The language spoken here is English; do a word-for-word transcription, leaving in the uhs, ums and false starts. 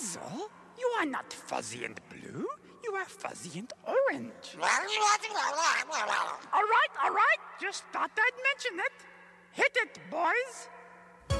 Basil, you are not fuzzy and blue. You are fuzzy and orange. All right, all right. Just thought I'd mention it. Hit it, boys.